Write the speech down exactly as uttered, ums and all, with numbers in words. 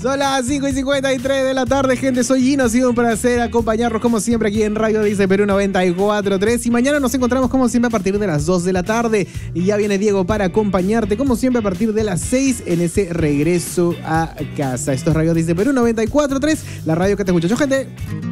Son las cinco y cincuenta y tres de la tarde, gente. Soy Gino, ha sido un placer acompañarlos como siempre aquí en Radio Dice Perú noventa y cuatro punto tres. Y mañana nos encontramos como siempre a partir de las dos de la tarde. Y ya viene Diego para acompañarte como siempre a partir de las seis en ese regreso a casa. Esto es Radio Dice Perú noventa y cuatro punto tres, la radio que te escucha. Chau, gente.